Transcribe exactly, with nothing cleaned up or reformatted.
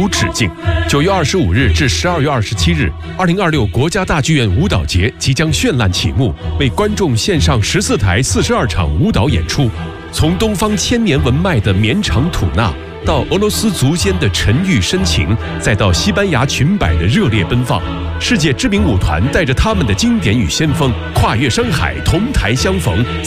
无止境。九月二十五日至十二月二十七日，二零二六国家大剧院舞蹈节即将绚烂启幕，为观众献上十四台四十二场舞蹈演出，从东方千年文脉的绵长吐纳，到俄罗斯足尖的沉郁深情，再到西班牙裙摆的热烈奔放，世界知名舞团带着他们的经典与先锋，跨越山海，同台相逢。